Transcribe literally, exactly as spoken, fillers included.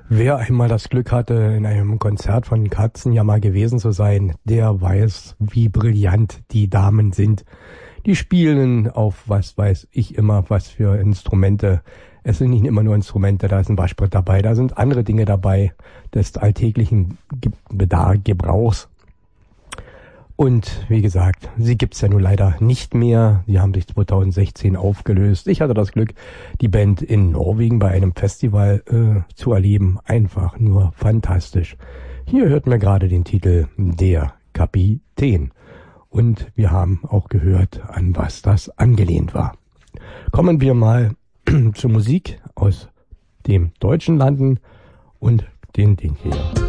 Wer einmal das Glück hatte, in einem Konzert von Katzenjammer gewesen zu sein, der weiß, wie brillant die Damen sind. Die spielen auf, was weiß ich immer, was für Instrumente. Es sind nicht immer nur Instrumente, da ist ein Waschbrett dabei, da sind andere Dinge dabei, des alltäglichen Bedarf, Gebrauchs. Und wie gesagt, sie gibt's ja nun leider nicht mehr. Sie haben sich zwanzig sechzehn aufgelöst. Ich hatte das Glück, die Band in Norwegen bei einem Festival äh, zu erleben. Einfach nur fantastisch. Hier hört man gerade den Titel Der Kapitän. Und wir haben auch gehört, an was das angelehnt war. Kommen wir mal zur Musik aus dem deutschen Landen und den Ding hier.